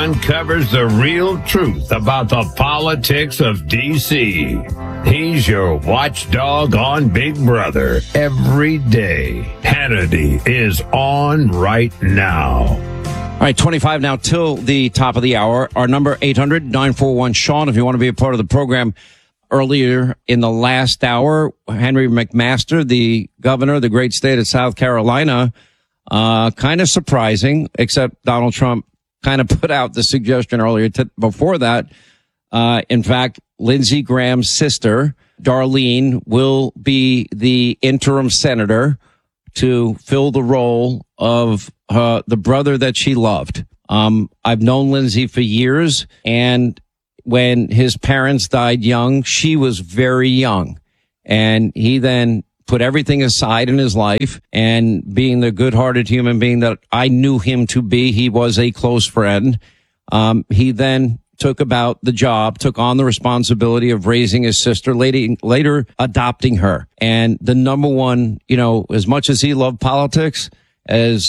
uncovers the real truth about the politics of D.C. He's your watchdog on Big Brother every day. Hannity is on right now. All right, 25 now till the top of the hour. Our number, 800-941-SEAN, if you want to be a part of the program. Earlier in the last hour, Henry McMaster, the governor of the great state of South Carolina, kind of surprising, except Donald Trump kind of put out the suggestion earlier before that. In fact, Lindsey Graham's sister, Darlene, will be the interim senator to fill the role of the brother that she loved. I've known Lindsey for years, and when his parents died young, she was very young. And he then put everything aside in his life, and being the good-hearted human being that I knew him to be, he was a close friend. He then took on the responsibility of raising his sister, later adopting her. And the number one, as much as he loved politics, as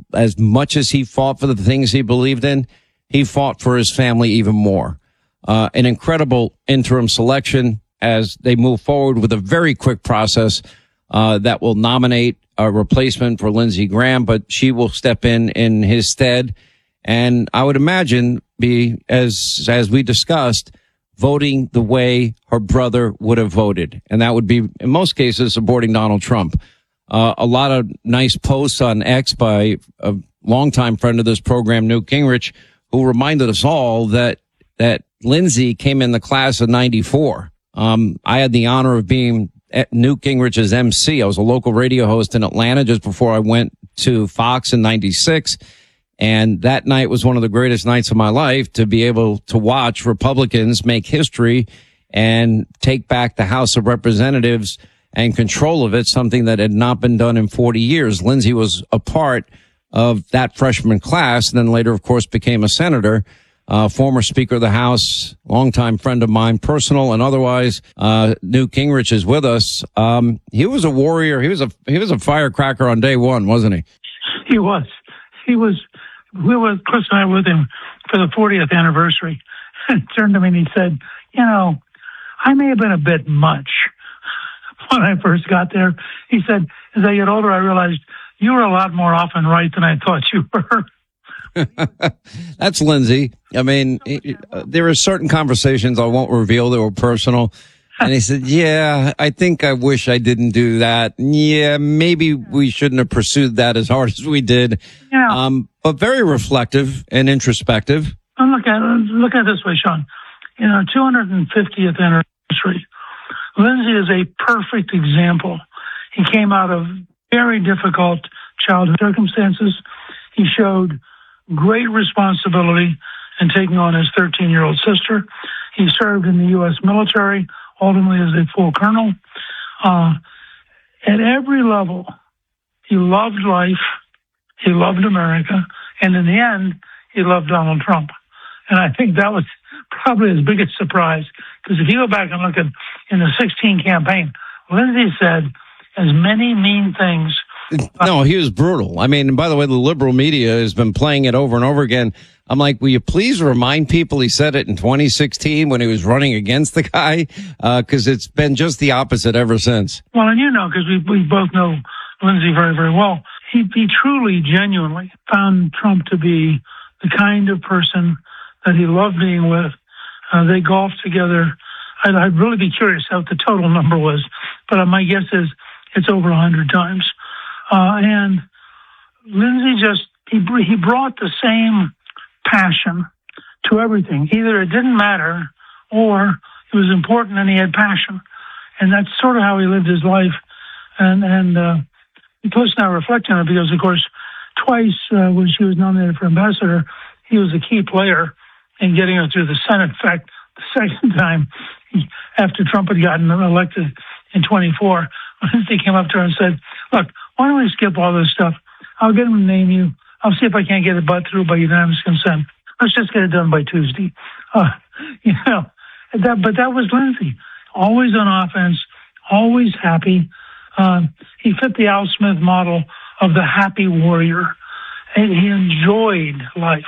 much as he fought for the things he believed in, he fought for his family even more. An incredible interim selection as they move forward with a very quick process that will nominate a replacement for Lindsey Graham, but she will step in his stead. And I would imagine be, as we discussed, voting the way her brother would have voted. And that would be, in most cases, supporting Donald Trump. A lot of nice posts on X by a longtime friend of this program, Newt Gingrich, who reminded us all that Lindsey came in the class of 94. I had the honor of being at Newt Gingrich's MC. I was a local radio host in Atlanta just before I went to Fox in 96. And that night was one of the greatest nights of my life, to be able to watch Republicans make history and take back the House of Representatives and control of it, something that had not been done in 40 years. Lindsey was a part of that freshman class, and then later, of course, became a senator. Former Speaker of the House, longtime friend of mine, personal and otherwise. Newt Gingrich is with us. He was a warrior. He was a firecracker on day one, wasn't he? He was. Chris and I were with him for the 40th anniversary. And turned to me and he said, I may have been a bit much when I first got there. He said, as I get older, I realized you were a lot more often right than I thought you were. That's Lindsey. I mean, there are certain conversations I won't reveal that were personal. And he said, yeah, I think I wish I didn't do that. Yeah, maybe we shouldn't have pursued that as hard as we did. Yeah. But very reflective and introspective. Well, look at it this way, Sean. In our 250th anniversary, Lindsey is a perfect example. He came out of very difficult childhood circumstances. He showed great responsibility in taking on his 13-year-old sister. He served in the U.S. military, ultimately as a full colonel. At every level, he loved life, he loved America, and in the end, he loved Donald Trump. And I think that was probably his biggest surprise, because if you go back and look at in the 2016 campaign, Lindsey said as many mean things. No, he was brutal. I mean, and by the way, the liberal media has been playing it over and over again. I'm like, will you please remind people he said it in 2016 when he was running against the guy? Because it's been just the opposite ever since. Well, and because we both know Lindsey very, very well, he truly, genuinely found Trump to be the kind of person that he loved being with. They golfed together. I'd really be curious what the total number was, but my guess is it's over 100 times. And Lindsey he brought the same passion to everything. Either it didn't matter or it was important and he had passion. And that's sort of how he lived his life. And Chris and I reflect on it because, of course, twice when she was nominated for ambassador, he was a key player in getting her through the Senate. In fact, the second time after Trump had gotten elected in 24, Lindsey came up to her and said, look, why don't we skip all this stuff? I'll get him to name you. I'll see if I can't get it through by unanimous consent. Let's just get it done by Tuesday. But that was Lindsey. Always on offense, always happy. He fit the Al Smith model of the happy warrior. And he enjoyed life.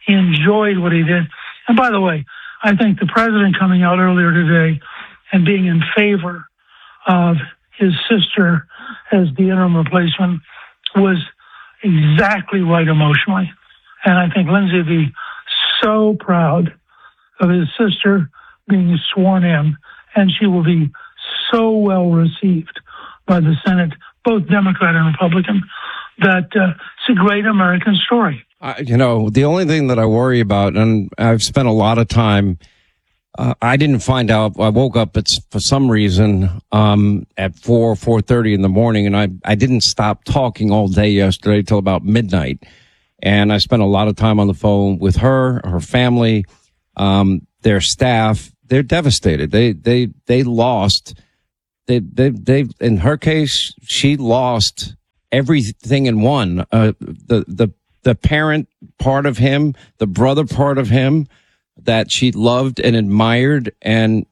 He enjoyed what he did. And by the way, I think the president coming out earlier today and being in favor of his sister as the interim replacement was exactly right emotionally. And I think Lindsey would be so proud of his sister being sworn in, and she will be so well received by the Senate, both Democrat and Republican, that it's a great American story. The only thing that I worry about, and I've spent a lot of time, I didn't find out. I woke up for some reason at 4:30 in the morning, and I didn't stop talking all day yesterday till about midnight. And I spent a lot of time on the phone with her family, their staff. They're devastated. They lost. They in her case, she lost everything in one. The parent part of him, the brother part of him that she loved and admired. And,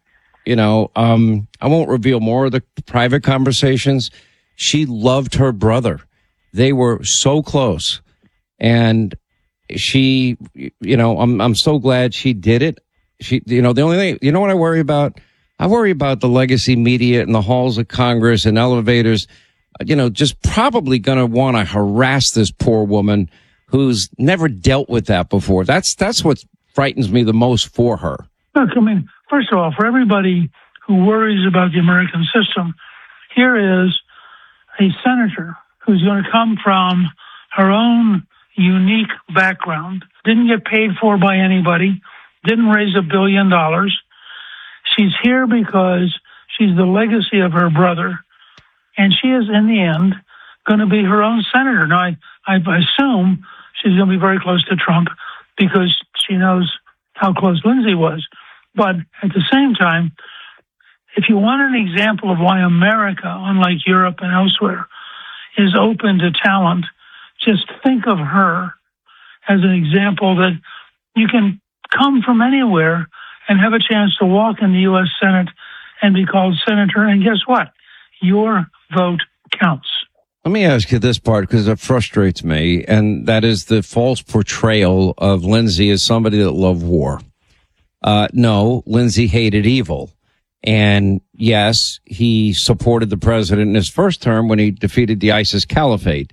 I won't reveal more of the private conversations. She loved her brother. They were so close. And she, I'm so glad she did it. She, the only thing, what I worry about? I worry about the legacy media in the halls of Congress and elevators, just probably going to want to harass this poor woman who's never dealt with that before. That's what frightens me the most for her. Look, first of all, for everybody who worries about the American system, here is a senator who's going to come from her own unique background, didn't get paid for by anybody, didn't raise $1 billion. She's here because she's the legacy of her brother, and she is, in the end, going to be her own senator. Now, I assume she's going to be very close to Trump because she knows how close Lindsey was. But at the same time, if you want an example of why America, unlike Europe and elsewhere, is open to talent, just think of her as an example that you can come from anywhere and have a chance to walk in the U.S. Senate and be called senator. And guess what? Your vote counts. Let me ask you this part because it frustrates me, and that is the false portrayal of Lindsey as somebody that loved war. No, Lindsey hated evil. And yes, he supported the president in his first term when he defeated the ISIS caliphate.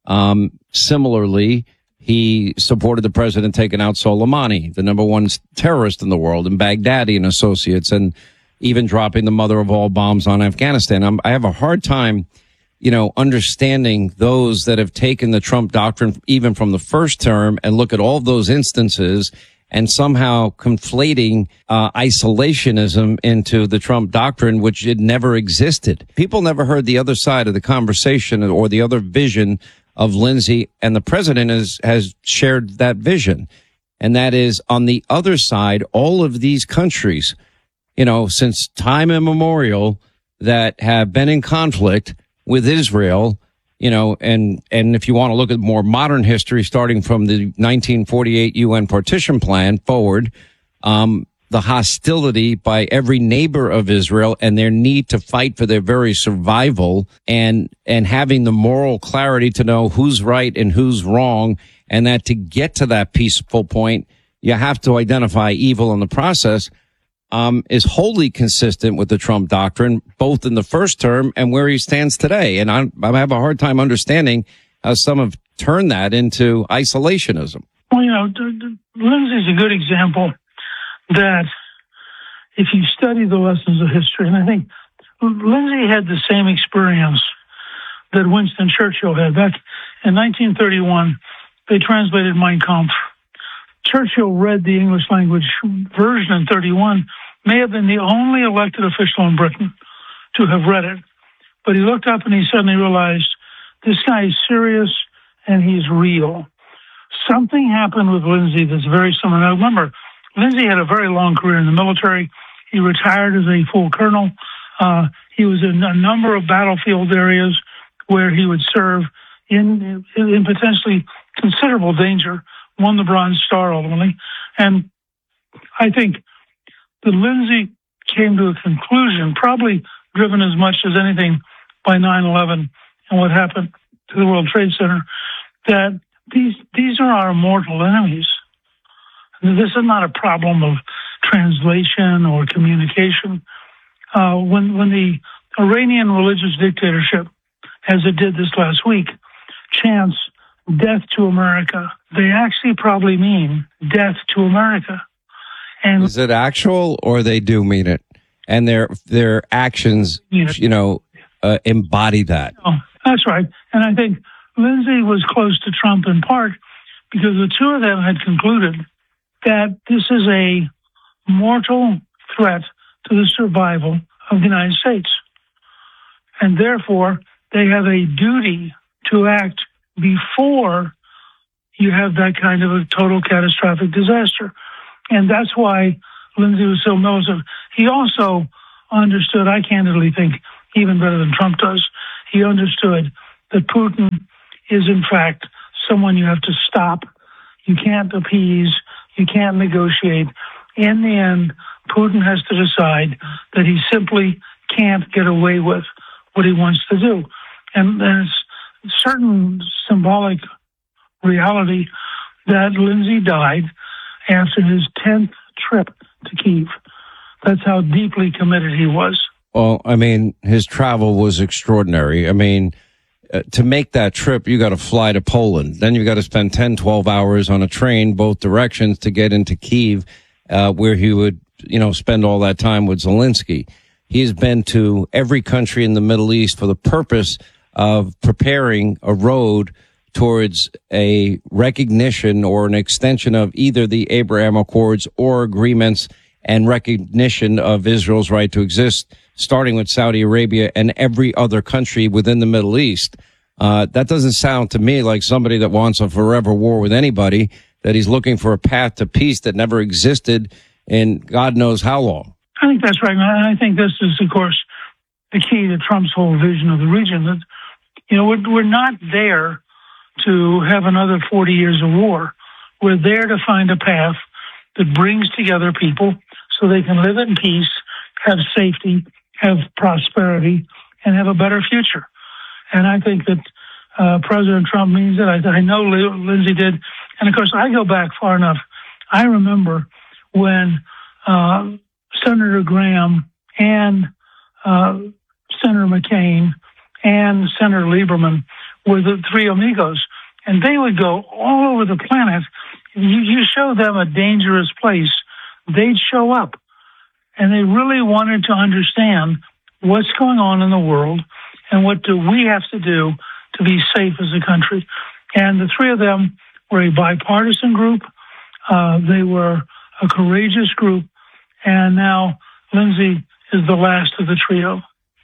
Similarly, he supported the president taking out Soleimani, the number one terrorist in the world, and Baghdadi and associates, and even dropping the mother of all bombs on Afghanistan. I have a hard time, understanding those that have taken the Trump doctrine even from the first term and look at all of those instances and somehow conflating isolationism into the Trump doctrine, which it never existed. People never heard the other side of the conversation or the other vision of Lindsey, and the president has shared that vision. And that is, on the other side, all of these countries, since time immemorial, that have been in conflict with Israel, and if you want to look at more modern history, starting from the 1948 UN partition plan forward, the hostility by every neighbor of Israel and their need to fight for their very survival, and having the moral clarity to know who's right and who's wrong, and that to get to that peaceful point, you have to identify evil in the process, is wholly consistent with the Trump doctrine, both in the first term and where he stands today. And I have a hard time understanding how some have turned that into isolationism. Well, Lindsey's a good example that if you study the lessons of history, and I think Lindsey had the same experience that Winston Churchill had. Back in 1931, they translated Mein Kampf. Churchill read the English language version in 31, may have been the only elected official in Britain to have read it. But he looked up and he suddenly realized this guy is serious and he's real. Something happened with Lindsey that's very similar. Now, remember, Lindsey had a very long career in the military. He retired as a full colonel. He was in a number of battlefield areas where he would serve in potentially considerable danger, won the Bronze Star ultimately. And I think that Lindsey came to a conclusion, probably driven as much as anything by 9/11 and what happened to the World Trade Center, that these are our mortal enemies. This is not a problem of translation or communication. When the Iranian religious dictatorship, as it did this last week, chants death to America, they actually probably mean death to America. And is it actual, or they do mean it? And their actions, embody that. Oh, that's right. And I think Lindsey was close to Trump in part because the two of them had concluded that this is a mortal threat to the survival of the United States. And therefore, they have a duty to act before you have that kind of a total catastrophic disaster. And that's why Lindsey was so militant. He also understood, I candidly think, even better than Trump does, he understood that Putin is, in fact, someone you have to stop. You can't appease. You can't negotiate. In the end, Putin has to decide that he simply can't get away with what he wants to do. And there's a certain symbolic reality that Lindsey died after his 10th trip to Kyiv. That's how deeply committed he was. Well, I mean, his travel was extraordinary. I mean, to make that trip, you got to fly to Poland. Then you got to spend 10, 12 hours on a train, both directions, to get into Kyiv, where he would, spend all that time with Zelensky. He's been to every country in the Middle East for the purpose of preparing a road towards a recognition or an extension of either the Abraham Accords or agreements and recognition of Israel's right to exist, starting with Saudi Arabia and every other country within the Middle East. That doesn't sound to me like somebody that wants a forever war with anybody, that he's looking for a path to peace that never existed in God knows how long. I think that's right. And I think this is, of course, the key to Trump's whole vision of the region. That, we're not there to have another 40 years of war. We're there to find a path that brings together people so they can live in peace, have safety, have prosperity, and have a better future. And I think that President Trump means it. I know Lindsey did. And, of course, I go back far enough. I remember when Senator Graham and Senator McCain and Senator Lieberman were the three amigos, and they would go all over the planet. You show them a dangerous place, they'd show up. And they really wanted to understand what's going on in the world and what do we have to do to be safe as a country. And the three of them were a bipartisan group. They were a courageous group. And now Lindsey is the last of the trio.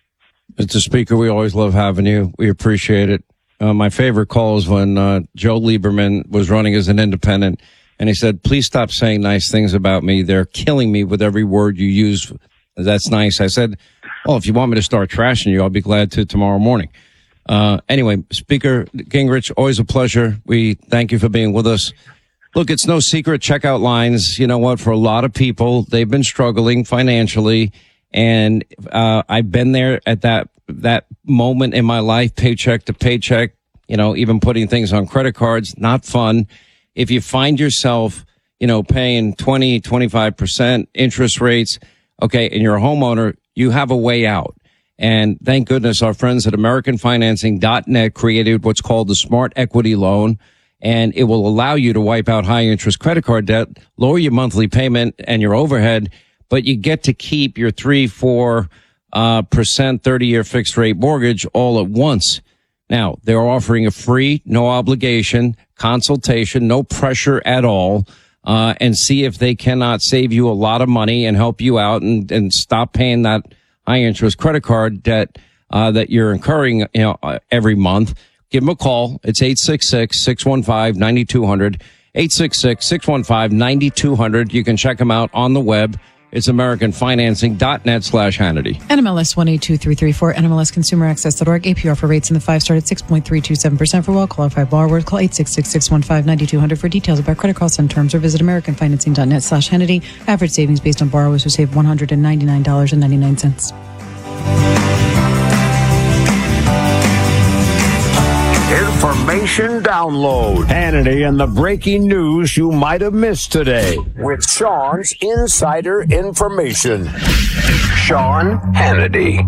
Mr. Speaker, we always love having you. We appreciate it. My favorite call is when Joe Lieberman was running as an independent, and he said, please stop saying nice things about me. They're killing me with every word you use. That's nice. I said, well, if you want me to start trashing you, I'll be glad to tomorrow morning. Anyway, Speaker Gingrich, always a pleasure. We thank you for being with us. Look, it's no secret. Checkout lines, you know what, for a lot of people, they've been struggling financially. And I've been there at that moment in my life, paycheck to paycheck, even putting things on credit cards, not fun. If you find yourself, paying 20, 25% interest rates, okay, and you're a homeowner, you have a way out. And thank goodness our friends at AmericanFinancing.net created what's called the Smart Equity Loan. And it will allow you to wipe out high interest credit card debt, lower your monthly payment and your overhead, but you get to keep your 3-4% 30-year fixed rate mortgage all at once. Now, they're offering a free, no obligation consultation, no pressure at all, and see if they cannot save you a lot of money and help you out and stop paying that high interest credit card debt that you're incurring, every month. Give them a call. It's 866-615-9200. 866-615-9200. You can check them out on the web. It's AmericanFinancing.net/Hannity. NMLS 182334, NMLSConsumerAccess.org. APR for rates in the 5-star at 6.327% for well-qualified borrowers. Call 866-615-9200 for details about credit costs and terms, or visit AmericanFinancing.net/Hannity. Average savings based on borrowers who save $199.99. information download. Hannity and the breaking news you might have missed today with Sean's insider information. Sean Hannity.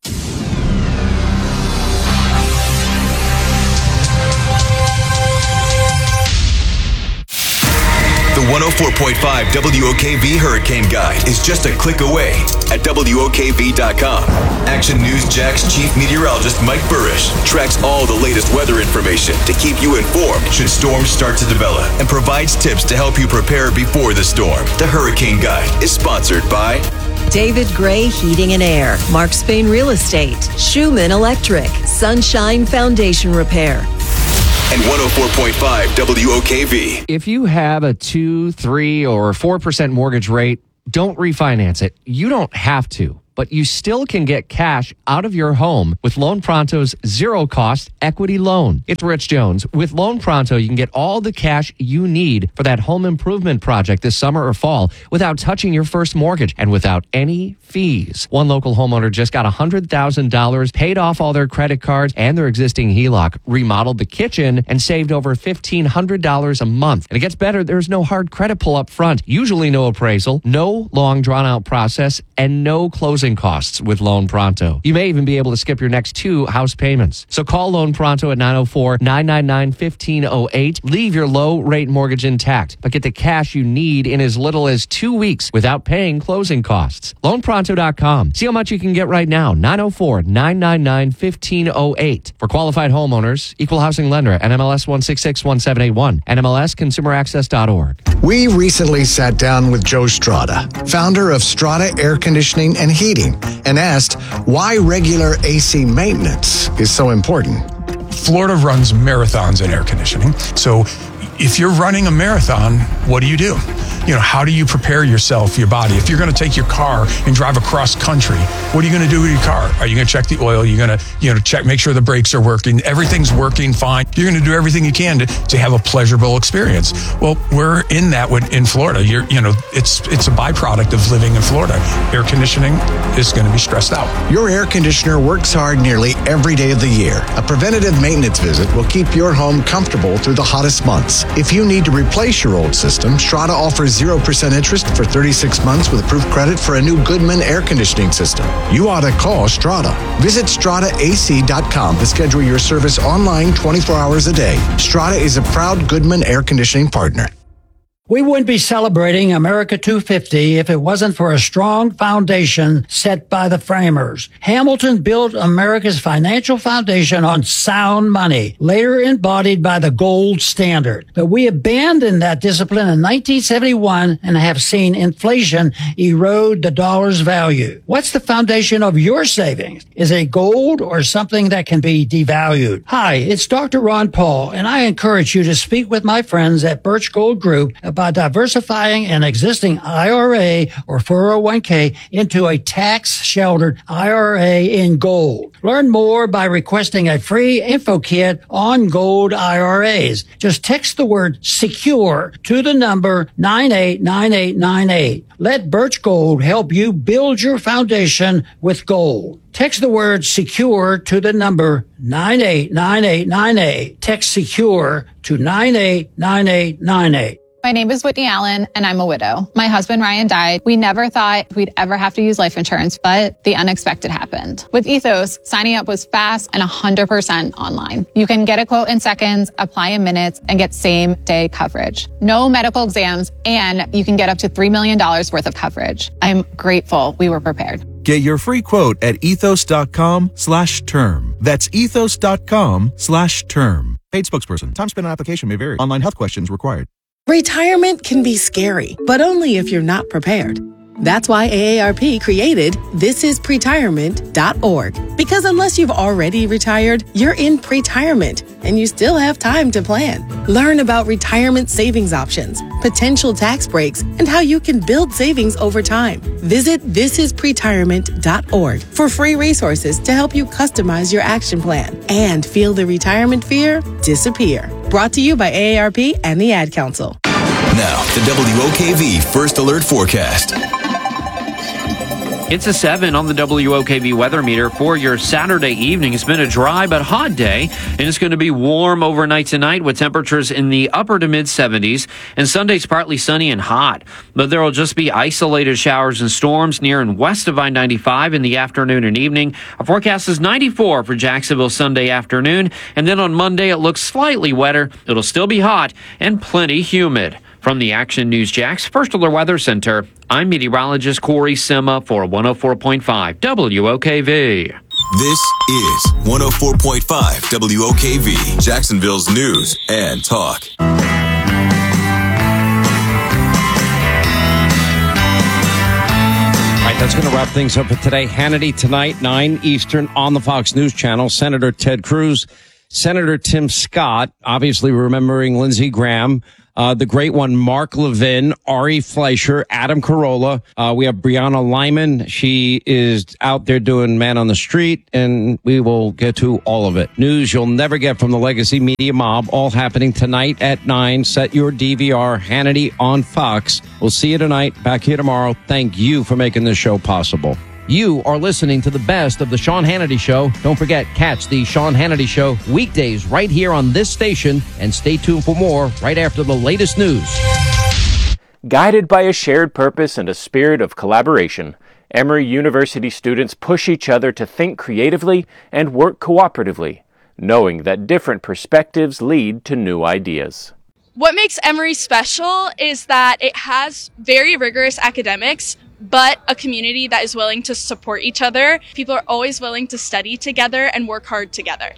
The 104.5 WOKV Hurricane Guide is just a click away at WOKV.com. Action News Jack's chief meteorologist Mike Burrish tracks all the latest weather information to keep you informed should storms start to develop and provides tips to help you prepare before the storm. The Hurricane Guide is sponsored by David Gray Heating and Air, Mark Spain Real Estate, Schumann Electric, Sunshine Foundation Repair, and 104.5 WOKV. If you have a 2, 3, or 4% mortgage rate, don't refinance it. You don't have to, but you still can get cash out of your home with Loan Pronto's zero-cost equity loan. It's Rich Jones. With Loan Pronto, you can get all the cash you need for that home improvement project this summer or fall without touching your first mortgage and without any fees. One local homeowner just got $100,000, paid off all their credit cards and their existing HELOC, remodeled the kitchen, and saved over $1,500 a month. And it gets better. There's no hard credit pull up front, usually no appraisal, no long drawn-out process, and no closing costs with Loan Pronto. You may even be able to skip your next 2 house payments. So call Loan Pronto at 904-999-1508. Leave your low-rate mortgage intact, but get the cash you need in as little as 2 weeks without paying closing costs. LoanPronto.com. See how much you can get right now. 904-999-1508. For qualified homeowners, Equal Housing Lender, NMLS 1661781, NMLSConsumerAccess.org. We recently sat down with Joe Strada, founder of Strada Air Conditioning and Heating, and asked why regular AC maintenance is so important. Florida runs marathons in air conditioning. So if you're running a marathon, what do? How do you prepare yourself, your body? If you're going to take your car and drive across country, what are you going to do with your car? Are you going to check the oil? You're going to, check, make sure the brakes are working. Everything's working fine. You're going to do everything you can to have a pleasurable experience. Well, we're in that in Florida. It's a byproduct of living in Florida. Air conditioning is going to be stressed out. Your air conditioner works hard nearly every day of the year. A preventative maintenance visit will keep your home comfortable through the hottest months. If you need to replace your old system, Strada offers 0% interest for 36 months with approved credit for a new Goodman air conditioning system. You ought to call Strada. Visit StradaAC.com to schedule your service online 24 hours a day. Strada is a proud Goodman air conditioning partner. We wouldn't be celebrating America 250 if it wasn't for a strong foundation set by the framers. Hamilton built America's financial foundation on sound money, later embodied by the gold standard. But we abandoned that discipline in 1971 and have seen inflation erode the dollar's value. What's the foundation of your savings? Is it gold or something that can be devalued? Hi, it's Dr. Ron Paul, and I encourage you to speak with my friends at Birch Gold Group about diversifying an existing IRA or 401k into a tax-sheltered IRA in gold. Learn more by requesting a free info kit on gold IRAs. Just text the word SECURE to the number 989898. Let Birch Gold help you build your foundation with gold. Text the word SECURE to the number 989898. Text SECURE to 989898. My name is Whitney Allen, and I'm a widow. My husband, Ryan, died. We never thought we'd ever have to use life insurance, but the unexpected happened. With Ethos, signing up was fast and 100% online. You can get a quote in seconds, apply in minutes, and get same-day coverage. No medical exams, and you can get up to $3 million worth of coverage. I'm grateful we were prepared. Get your free quote at ethos.com/term. That's ethos.com/term. Paid spokesperson. Time spent on application may vary. Online health questions required. Retirement can be scary, but only if you're not prepared. That's why AARP created thisispretirement.org. Because unless you've already retired, you're in pretirement and you still have time to plan. Learn about retirement savings options, potential tax breaks, and how you can build savings over time. Visit thisispretirement.org for free resources to help you customize your action plan and feel the retirement fear disappear. Brought to you by AARP and the Ad Council. Now, the WOKV First Alert Forecast. It's a 7 on the WOKV weather meter for your Saturday evening. It's been a dry but hot day, and it's going to be warm overnight tonight with temperatures in the upper to mid 70s. And Sunday's partly sunny and hot, but there will just be isolated showers and storms near and west of I-95 in the afternoon and evening. Our forecast is 94 for Jacksonville Sunday afternoon, and then on Monday it looks slightly wetter. It'll still be hot and plenty humid. From the Action News Jax First Alert Weather Center, I'm meteorologist Corey Sima for 104.5 WOKV. This is 104.5 WOKV, Jacksonville's news and talk. All right, that's going to wrap things up for today. Hannity tonight, 9 Eastern on the Fox News Channel. Senator Ted Cruz, Senator Tim Scott, obviously remembering Lindsey Graham, the great one, Mark Levin, Ari Fleischer, Adam Carolla. We have Brianna Lyman. She is out there doing Man on the Street, and we will get to all of it. News you'll never get from the legacy media mob, all happening tonight at 9. Set your DVR, Hannity on Fox. We'll see you tonight. Back here tomorrow. Thank you for making this show possible. You are listening to the best of the Sean Hannity Show. Don't forget, catch the Sean Hannity Show weekdays right here on this station, and stay tuned for more right after the latest news. Guided by a shared purpose and a spirit of collaboration, Emory University students push each other to think creatively and work cooperatively, knowing that different perspectives lead to new ideas. What makes Emory special is that it has very rigorous academics, but a community that is willing to support each other. People are always willing to study together and work hard together.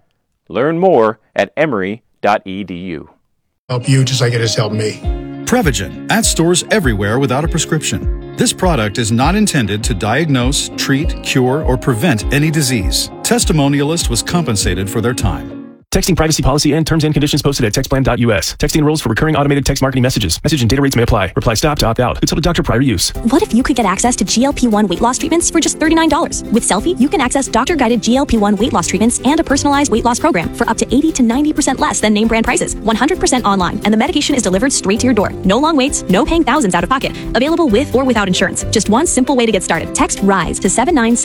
Learn more at emory.edu. Help you just like it has helped me. Prevagen, at stores everywhere without a prescription. This product is not intended to diagnose, treat, cure, or prevent any disease. Testimonialist was compensated for their time. Texting privacy policy and terms and conditions posted at textplan.us. Texting rules for recurring automated text marketing messages. Message and data rates may apply. Reply stop to opt out. Consult a doctor prior to use. What if you could get access to GLP-1 weight loss treatments for just $39? With Selfie, you can access doctor-guided GLP-1 weight loss treatments and a personalized weight loss program for up to 80 to 90% less than name brand prices. 100% online, and the medication is delivered straight to your door. No long waits, no paying thousands out of pocket. Available with or without insurance. Just one simple way to get started. Text RISE to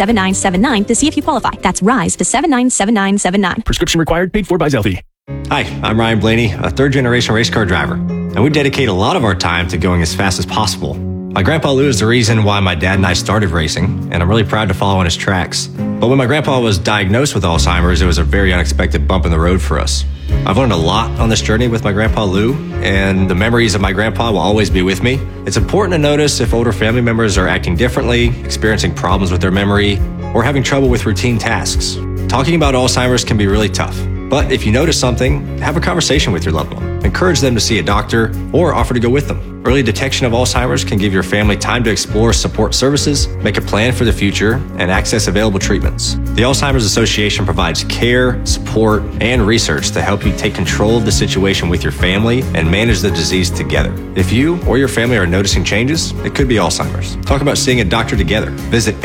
797979 to see if you qualify. That's RISE to 797979. Prescription required, paid for by Selfie. Hi, I'm Ryan Blaney, a third-generation race car driver, and we dedicate a lot of our time to going as fast as possible. My grandpa Lou is the reason why my dad and I started racing, and I'm really proud to follow in his tracks. But when my grandpa was diagnosed with Alzheimer's, it was a very unexpected bump in the road for us. I've learned a lot on this journey with my grandpa Lou, and the memories of my grandpa will always be with me. It's important to notice if older family members are acting differently, experiencing problems with their memory, or having trouble with routine tasks. Talking about Alzheimer's can be really tough. But if you notice something, have a conversation with your loved one. Encourage them to see a doctor or offer to go with them. Early detection of Alzheimer's can give your family time to explore support services, make a plan for the future, and access available treatments. The Alzheimer's Association provides care, support, and research to help you take control of the situation with your family and manage the disease together. If you or your family are noticing changes, it could be Alzheimer's. Talk about seeing a doctor together. Visit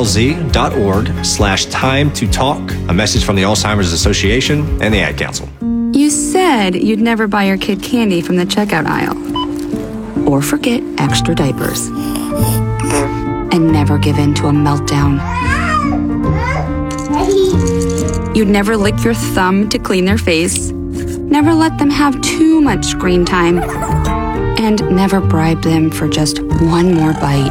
alz.org/time to talk. A message from the Alzheimer's Association and the Ad Council. You said you'd never buy your kid candy from the checkout aisle. Or forget extra diapers. And never give in to a meltdown. You'd never lick your thumb to clean their face. Never let them have too much screen time. And never bribe them for just one more bite.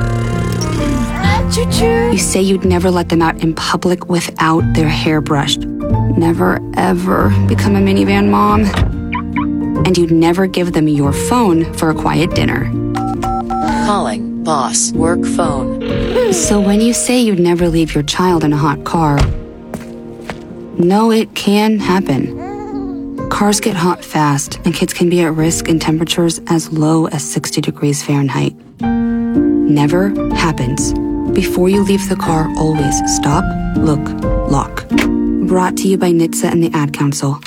You say you'd never let them out in public without their hair brushed. Never, ever become a minivan mom. And you'd never give them your phone for a quiet dinner. Calling boss work phone. So when you say you'd never leave your child in a hot car, no, it can happen. Cars get hot fast, and kids can be at risk in temperatures as low as 60 degrees Fahrenheit. Never happens. Before you leave the car, always stop, look, lock. Brought to you by NHTSA and the Ad Council.